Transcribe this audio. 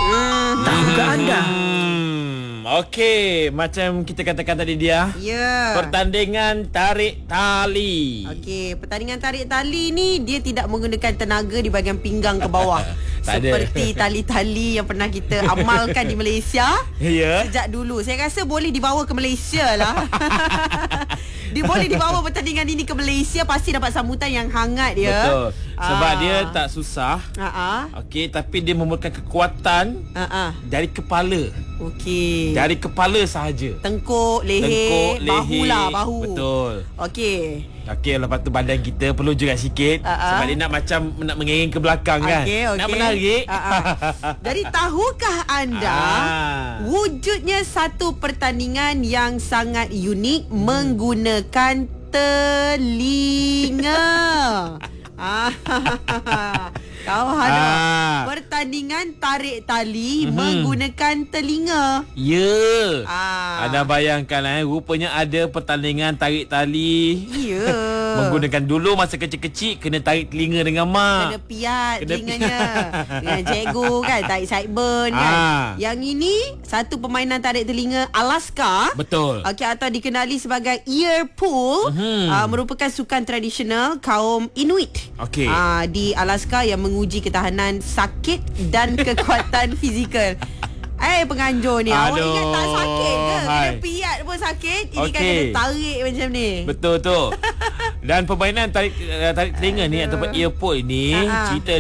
Tahukah anda? Okey, macam kita katakan tadi dia. Ya. Pertandingan tarik tali. Okey, pertandingan tarik tali ni dia tidak menggunakan tenaga di bahagian pinggang ke bawah. Tak ada. Seperti tali-tali yang pernah kita amalkan di Malaysia. Ya. Sejak dulu. Saya rasa boleh dibawa ke Malaysia lah. Dia boleh dibawa pertandingan ini ke Malaysia, pasti dapat sambutan yang hangat dia. Betul. Sebab dia tak susah. Okey, tapi dia memerlukan kekuatan dari kepala. Okey. Dari kepala sahaja. Tengkuk, leher, bahu lah, bahu. Betul. Okey. Okey, lepas tu badan kita perlu juga sikit. Sebab dia nak macam nak mengiring ke belakang kan. Nak menarik. Jadi tahukah anda wujudnya satu pertandingan yang sangat unik menggunakan telinga. Kau ada pertandingan tarik tali menggunakan telinga. Ya. Anda bayangkan rupanya ada pertandingan tarik tali. Ya. Menggunakan dulu masa kecil-kecil kena tarik telinga dengan mak. Kena piat telinganya. Dengan cikgu kan, tarik sideburn kan. Yang ini satu permainan tarik telinga Alaska. Betul. Okey, atau dikenali sebagai ear pull. Merupakan sukan tradisional kaum Inuit. Okey. Di Alaska yang menguji ketahanan sakit dan kekuatan fizikal. Penganjur ni, awak ingat tak sakit ke? Kena piat pun sakit. Ini kan kena tarik macam ni. Betul tu. Dan permainan tarik telinga ni ataupun ear pull ni cerita